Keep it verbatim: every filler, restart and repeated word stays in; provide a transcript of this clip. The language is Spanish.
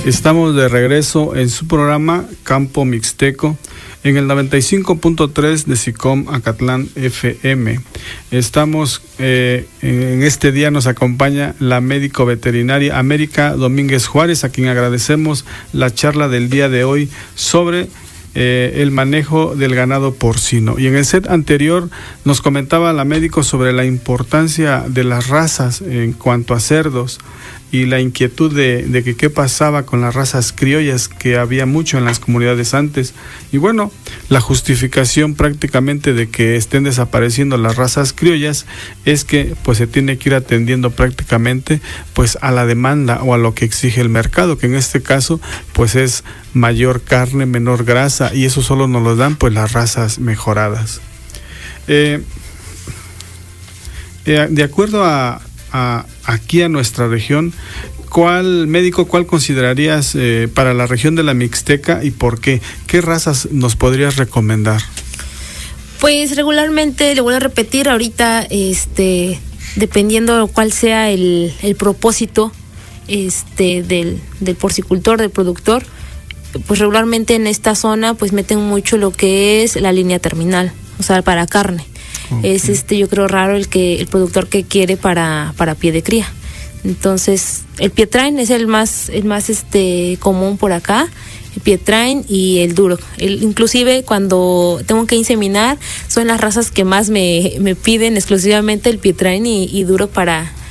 Estamos de regreso en su programa Campo Mixteco en el noventa y cinco punto tres de SICOM Acatlán F M. Estamos, eh, en este día nos acompaña la médico veterinaria América Domínguez Juárez, a quien agradecemos la charla del día de hoy sobre eh, el manejo del ganado porcino. Y en el set anterior nos comentaba la médico sobre la importancia de las razas en cuanto a cerdos, y la inquietud de, de que qué pasaba con las razas criollas, que había mucho en las comunidades antes. Y bueno, la justificación prácticamente de que estén desapareciendo las razas criollas es que pues se tiene que ir atendiendo prácticamente pues a la demanda o a lo que exige el mercado, que en este caso pues es mayor carne, menor grasa, y eso solo nos lo dan pues las razas mejoradas. Eh, eh, de acuerdo a A, aquí a nuestra región, ¿cuál médico, cuál considerarías eh, para la región de la Mixteca y por qué? ¿Qué razas nos podrías recomendar? Pues regularmente, le vuelvo a repetir, ahorita, este, dependiendo cuál sea el, el propósito este, del, del porcicultor, del productor, pues regularmente en esta zona pues meten mucho lo que es la línea terminal, o sea, para carne. Okay. Es este, yo creo raro el que el productor que quiere para, para pie de cría. Entonces, el Pietrain es el más, el más este común por acá, el Pietrain y el Duroc. El, inclusive cuando tengo que inseminar, son las razas que más me, me piden exclusivamente el Pietrain y, y Duroc para